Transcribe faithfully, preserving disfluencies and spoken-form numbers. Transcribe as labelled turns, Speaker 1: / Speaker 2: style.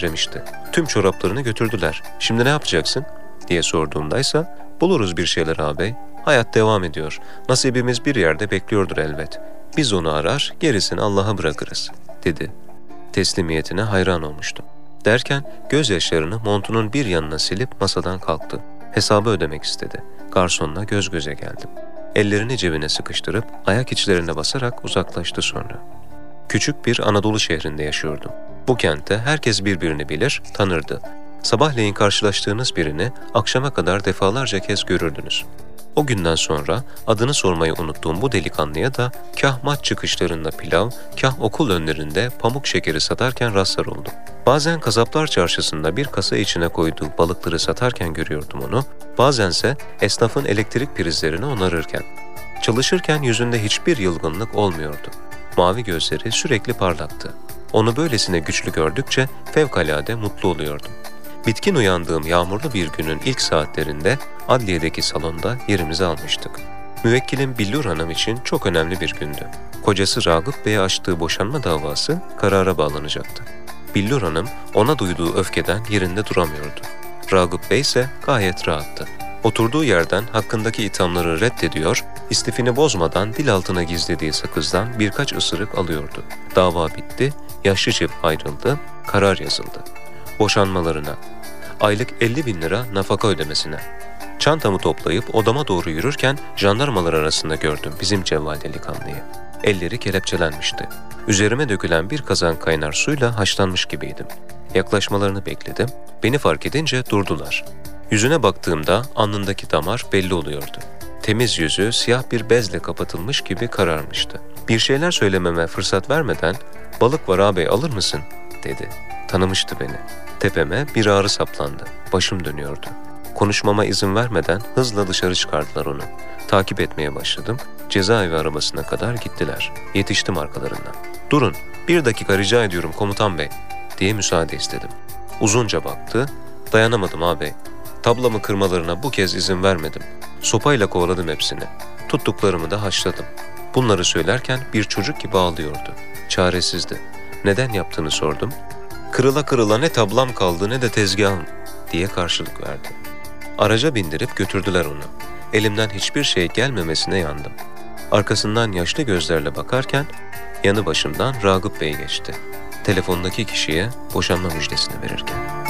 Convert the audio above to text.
Speaker 1: titremişti. Tüm çoraplarını götürdüler. Şimdi ne yapacaksın diye sorduğumdaysa buluruz bir şeyler ağabey. Hayat devam ediyor. Nasibimiz bir yerde bekliyordur elbet. Biz onu arar, gerisini Allah'a bırakırız, dedi. Teslimiyetine hayran olmuştum. Derken gözyaşlarını montunun bir yanına silip masadan kalktı. Hesabı ödemek istedi. Garsonla göz göze geldim. Ellerini cebine sıkıştırıp ayak içlerine basarak uzaklaştı sonra. Küçük bir Anadolu şehrinde yaşıyordum. Bu kentte herkes birbirini bilir, tanırdı. Sabahleyin karşılaştığınız birini akşama kadar defalarca kez görürdünüz. O günden sonra adını sormayı unuttuğum bu delikanlıya da kah maç çıkışlarında pilav, kah okul önlerinde pamuk şekeri satarken rastlar oldum. Bazen kasaplar çarşısında bir kasa içine koyduğu balıkları satarken görüyordum onu, bazense esnafın elektrik prizlerini onarırken. Çalışırken yüzünde hiçbir yılgınlık olmuyordu. Mavi gözleri sürekli parlaktı. Onu böylesine güçlü gördükçe fevkalade mutlu oluyordum. Bitkin uyandığım yağmurlu bir günün ilk saatlerinde adliyedeki salonda yerimizi almıştık. Müvekkilim Billur Hanım için çok önemli bir gündü. Kocası Ragıp Bey'e açtığı boşanma davası karara bağlanacaktı. Billur Hanım ona duyduğu öfkeden yerinde duramıyordu. Ragıp Bey ise gayet rahattı. Oturduğu yerden hakkındaki ithamları reddediyor, istifini bozmadan dil altına gizlediği sakızdan birkaç ısırık alıyordu. Dava bitti, yaşlı çift ayrıldı, karar yazıldı. Boşanmalarına, aylık elli bin lira nafaka ödemesine. Çantamı toplayıp odama doğru yürürken jandarmalar arasında gördüm bizim cevval delikanlıyı. Elleri kelepçelenmişti. Üzerime dökülen bir kazan kaynar suyla haşlanmış gibiydim. Yaklaşmalarını bekledim. Beni fark edince durdular. Yüzüne baktığımda alnındaki damar belli oluyordu. Temiz yüzü siyah bir bezle kapatılmış gibi kararmıştı. Bir şeyler söylememe fırsat vermeden "Balık var ağabey, alır mısın?" dedi. Tanımıştı beni. Tepeme bir ağrı saplandı. Başım dönüyordu. Konuşmama izin vermeden hızla dışarı çıkardılar onu. Takip etmeye başladım. Cezaevi arabasına kadar gittiler. Yetiştim arkalarından. "Durun, bir dakika rica ediyorum komutan bey," diye müsaade istedim. Uzunca baktı. "Dayanamadım ağabey. Tablamı kırmalarına bu kez izin vermedim. Sopayla kovaladım hepsini. Tuttuklarımı da haşladım." Bunları söylerken bir çocuk gibi ağlıyordu. Çaresizdi. Neden yaptığını sordum. "Kırıla kırıla ne tablam kaldı ne de tezgahım," diye karşılık verdi. Araca bindirip götürdüler onu. Elimden hiçbir şey gelmemesine yandım. Arkasından yaşlı gözlerle bakarken yanı başımdan Ragıp Bey geçti. Telefondaki kişiye boşanma müjdesini verirken.